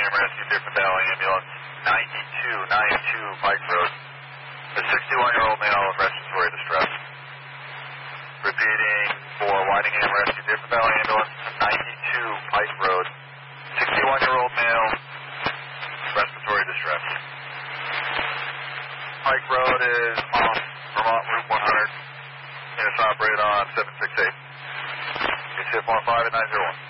Rescue, Different Valley Ambulance, 92 Pike Road. A 61-year-old male of respiratory distress. Repeating for Whitingham Rescue, Different Valley Ambulance, 92 Pike Road. 61-year-old male, respiratory distress. Pike Road is off Vermont Route 100. Units operate on 768. It's 1 5 at 901.